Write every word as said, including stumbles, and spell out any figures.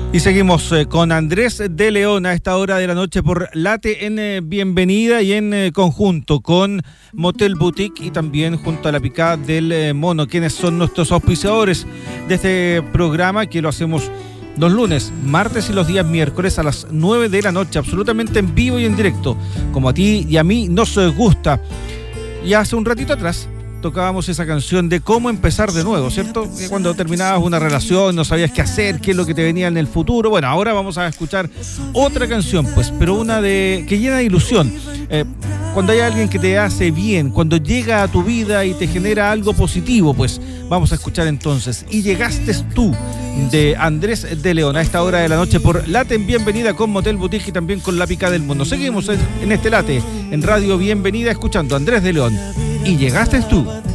Y seguimos eh, con Andrés de León a esta hora de la noche por Late en eh, Bienvenida y en eh, conjunto con Motel Boutique y también junto a la Picada del eh, Mono, quienes son nuestros auspiciadores de este programa que lo hacemos los lunes, martes y los días miércoles a las nueve de la noche, absolutamente en vivo y en directo, como a ti y a mí nos gusta. Y hace un ratito atrás tocábamos esa canción de cómo empezar de nuevo, ¿cierto? Que cuando terminabas una relación no sabías qué hacer, qué es lo que te venía en el futuro. Bueno, ahora vamos a escuchar otra canción, pues, pero una de que llena de ilusión. Eh, cuando hay alguien que te hace bien, cuando llega a tu vida y te genera algo positivo, pues vamos a escuchar entonces Y Llegaste Tú, de Andrés de León, a esta hora de la noche por Late en Bienvenida con Motel Boutique y también con la Picada del Mundo. Seguimos en este Late, en Radio Bienvenida, escuchando a Andrés de León, Y Llegaste Tú.